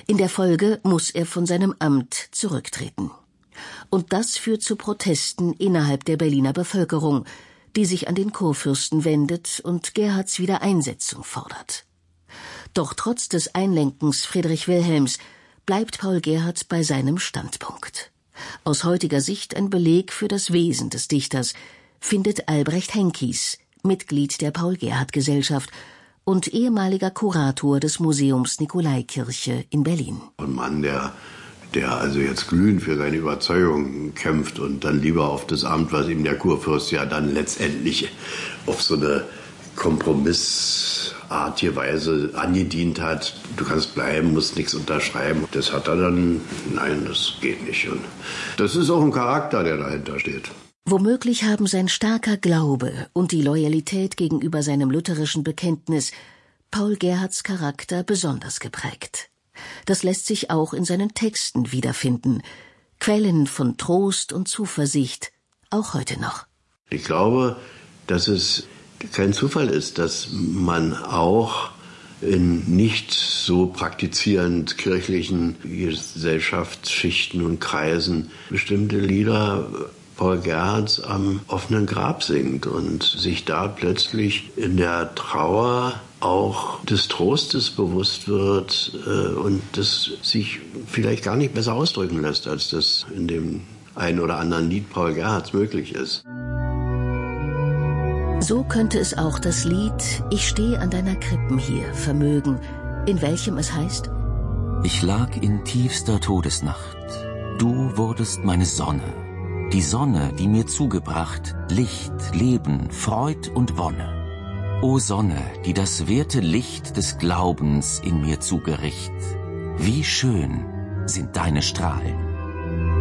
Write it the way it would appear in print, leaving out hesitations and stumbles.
In der Folge muss er von seinem Amt zurücktreten. Und das führt zu Protesten innerhalb der Berliner Bevölkerung, die sich an den Kurfürsten wendet und Gerhards Wiedereinsetzung fordert. Doch trotz des Einlenkens Friedrich Wilhelms bleibt Paul Gerhardt bei seinem Standpunkt. Aus heutiger Sicht ein Beleg für das Wesen des Dichters, findet Albrecht Henkies, Mitglied der Paul-Gerhardt-Gesellschaft und ehemaliger Kurator des Museums Nikolaikirche in Berlin. Ein Mann, der also jetzt glühend für seine Überzeugung kämpft und dann lieber auf das Amt, was ihm der Kurfürst ja dann letztendlich auf so eine kompromissartige Weise angedient hat. Du kannst bleiben, musst nichts unterschreiben. Das hat er dann, nein, das geht nicht. Und das ist auch ein Charakter, der dahinter steht. Womöglich haben sein starker Glaube und die Loyalität gegenüber seinem lutherischen Bekenntnis Paul Gerhardts Charakter besonders geprägt. Das lässt sich auch in seinen Texten wiederfinden. Quellen von Trost und Zuversicht, auch heute noch. Ich glaube, dass es kein Zufall ist, dass man auch in nicht so praktizierend kirchlichen Gesellschaftsschichten und Kreisen bestimmte Lieder Paul Gerhardts am offenen Grab singt und sich da plötzlich in der Trauer auch des Trostes bewusst wird und das sich vielleicht gar nicht besser ausdrücken lässt, als das in dem einen oder anderen Lied Paul Gerhardts möglich ist. So könnte es auch das Lied »Ich stehe an deiner Krippen hier« vermögen, in welchem es heißt: Ich lag in tiefster Todesnacht, du wurdest meine Sonne, die Sonne, die mir zugebracht Licht, Leben, Freud und Wonne. O Sonne, die das werte Licht des Glaubens in mir zugericht, wie schön sind deine Strahlen.